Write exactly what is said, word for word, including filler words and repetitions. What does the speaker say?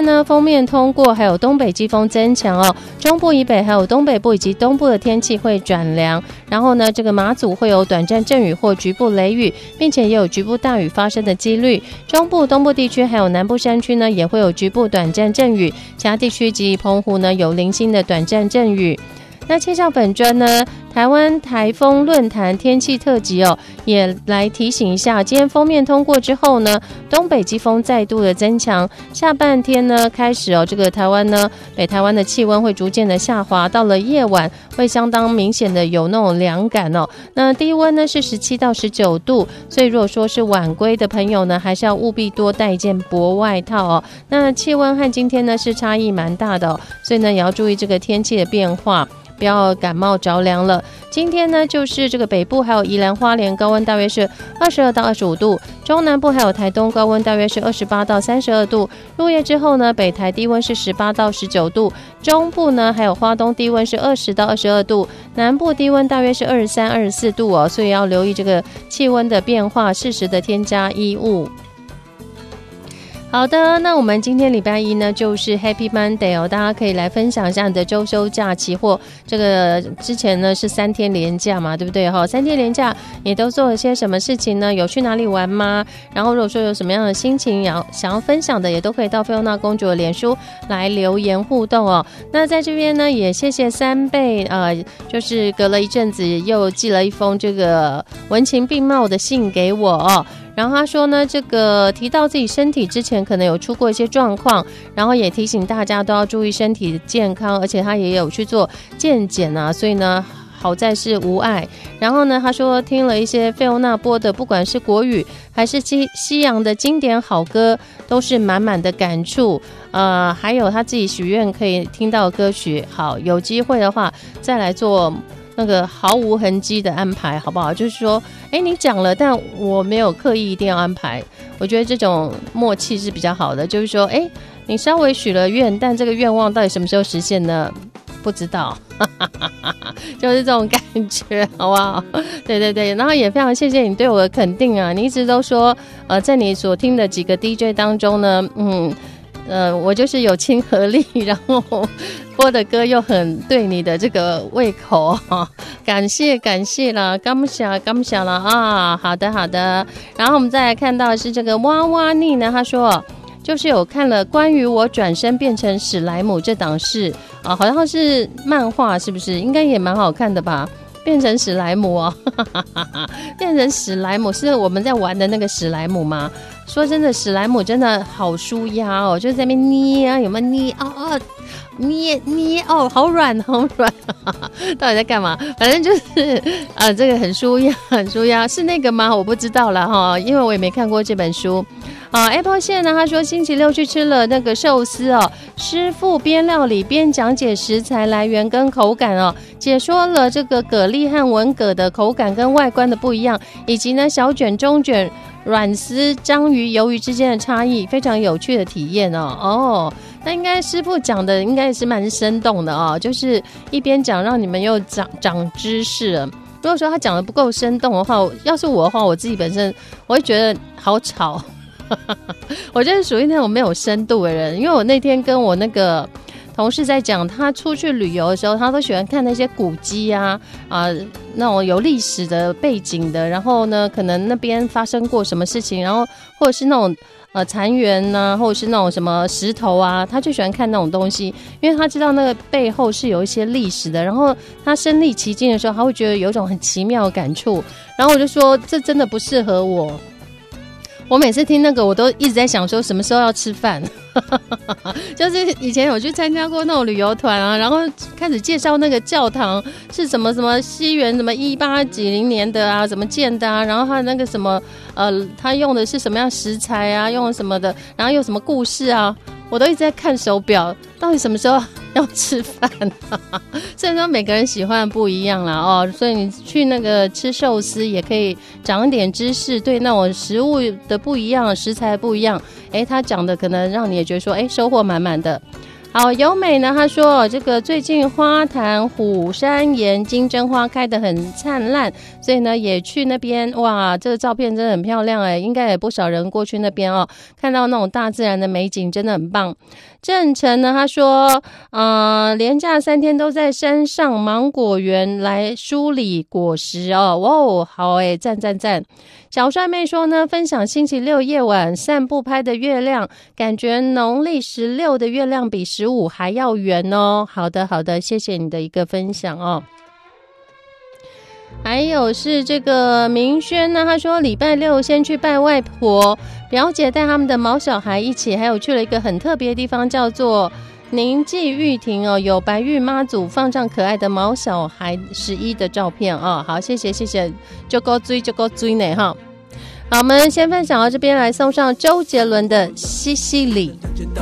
呢，锋面通过，还有东北季风增强哦，中部以北还有东北部以及东部的天气会转凉，然后呢，这个马祖会有短暂阵雨或局部雷雨，并且也有局部大雨发生的几率。中部、东部地区还有南部山区呢，也会有局部短暂阵雨，其他地区及澎湖呢有零星的短暂阵雨。那气象粉专呢，台湾台风论坛天气特辑哦，也来提醒一下，今天锋面通过之后呢，东北季风再度的增强，下半天呢开始哦，这个台湾呢，北台湾的气温会逐渐的下滑，到了夜晚会相当明显的有那种凉感哦。那低温呢是十七到十九度，所以如果说是晚归的朋友呢，还是要务必多带一件薄外套哦。那气温和今天呢是差异蛮大的哦，所以呢也要注意这个天气的变化，不要感冒着凉了。今天呢，就是这个北部还有宜兰花莲高温大约是二十二到二十五度，中南部还有台东高温大约是二十八到三十二度。入夜之后呢，北台低温是十八到十九度，中部呢还有花东低温是二十到二十二度，南部低温大约是二十三、二十四度哦，所以要留意这个气温的变化，适时的添加衣物。好的，那我们今天礼拜一呢，就是 Happy Monday 哦，大家可以来分享一下你的周休假期，或这个之前呢是三天连假嘛，对不对哈？三天连假你都做了些什么事情呢？有去哪里玩吗？然后如果说有什么样的心情要想要分享的，也都可以到菲欧娜公主的脸书来留言互动哦。那在这边呢，也谢谢三贝，呃，就是隔了一阵子又寄了一封这个文情并茂的信给我哦。然后他说呢，这个提到自己身体之前可能有出过一些状况，然后也提醒大家都要注意身体健康，而且他也有去做健检啊，所以呢好在是无碍。然后呢他说听了一些菲欧娜播的，不管是国语还是西西洋的经典好歌，都是满满的感触，呃，还有他自己许愿可以听到的歌曲。好，有机会的话再来做那个毫无痕迹的安排，好不好？就是说，哎，你讲了，但我没有刻意一定要安排。我觉得这种默契是比较好的。就是说，哎，你稍微许了愿，但这个愿望到底什么时候实现呢？不知道，就是这种感觉，好不好？对对对，然后也非常谢谢你对我的肯定啊！你一直都说，呃，在你所听的几个 D J 当中呢，嗯。呃，我就是有亲和力，然后播的歌又很对你的这个胃口哈，感谢感谢啦，感谢感谢啦啊，好的好的。然后我们再来看到的是这个哇哇妮呢，他说就是有看了关于我转身变成史莱姆这档事啊，好像是漫画，是不是？应该也蛮好看的吧？变成史莱姆哦，变成史莱姆是我们在玩的那个史莱姆吗？说真的，史莱姆真的好舒压哦，就在那边捏啊，有没有捏啊啊？捏捏哦，好软好软，到底在干嘛？反正就是啊、呃，这个很舒压，很舒压，是那个吗？我不知道了哈，因为我也没看过这本书。啊 ，Apple 线呢，他说星期六去吃了那个寿司哦，师傅边料理边讲解食材来源跟口感哦，解说了这个蛤蜊和文蛤的口感跟外观的不一样，以及呢小卷、中卷、软丝、章鱼、鱿鱼之间的差异，非常有趣的体验哦。哦，那应该师傅讲的应该也是蛮生动的哦，就是一边讲让你们又长长知识了。如果说他讲的不够生动的话，要是我的话，我自己本身我会觉得好吵。我就是属于那种没有深度的人，因为我那天跟我那个同事在讲，他出去旅游的时候，他都喜欢看那些古迹啊，啊、呃，那种有历史的背景的，然后呢，可能那边发生过什么事情，然后或者是那种呃残垣呐、啊，或者是那种什么石头啊，他就喜欢看那种东西，因为他知道那个背后是有一些历史的，然后他身临其境的时候，他会觉得有一种很奇妙的感触，然后我就说这真的不适合我。我每次听那个，我都一直在想说什么时候要吃饭。就是以前有去参加过那种旅游团啊，然后开始介绍那个教堂是什么什么西元什么一八几零年的啊，怎么建的啊，然后他那个什么呃，他用的是什么样食材啊，用什么的，然后有什么故事啊，我都一直在看手表，到底什么时候要吃饭啊？所以说每个人喜欢不一样啦哦，所以你去那个吃寿司也可以长一点知识，对那种食物的不一样，食材不一样，哎，他讲的可能让你也觉得说，哎，收获满满的。好，由美呢，他说这个最近花坛虎山岩金针花开得很灿烂，所以呢也去那边，哇，这个照片真的很漂亮哎，应该有不少人过去那边哦，看到那种大自然的美景真的很棒。 郑成呢，他说，呃，连假三天都在山上芒果园来梳理果实哦，哇哦，好诶，赞赞赞。小帅妹说呢，分享星期六夜晚散步拍的月亮，感觉农历十六的月亮比十五还要圆哦。好的，好的，谢谢你的一个分享哦。还有是这个明轩呢，他说礼拜六先去拜外婆，表姐带他们的毛小孩一起，还有去了一个很特别的地方，叫做宁记玉亭哦，有白玉妈祖放上可爱的毛小孩十一的照片哦。好，谢谢谢谢，就够追就够追呢哈。好，我们先分享到这边，来送上周杰伦的《西西里》。